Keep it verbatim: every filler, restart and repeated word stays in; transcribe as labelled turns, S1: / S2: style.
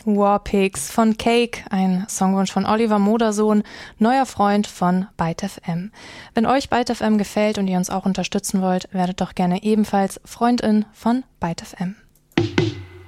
S1: Warpigs von Cake, ein Songwunsch von Oliver Modersohn, neuer Freund von Byte F M. Wenn euch Byte F M gefällt und ihr uns auch unterstützen wollt, werdet doch gerne ebenfalls Freundin von Byte F M.